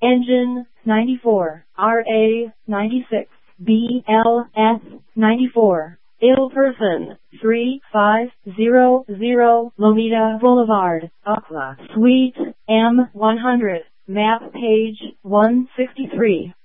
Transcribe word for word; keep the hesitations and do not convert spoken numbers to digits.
Engine, ninety-four. R A, ninety-six. B L S, ninety-four. Ill person, three five zero zero Lomita Boulevard, Ookla, Suite M one hundred, map page one sixty-three.